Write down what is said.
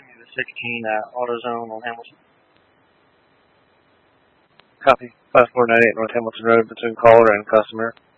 The 16 AutoZone on Hamilton. Copy. 5498 North Hamilton Road between caller and customer.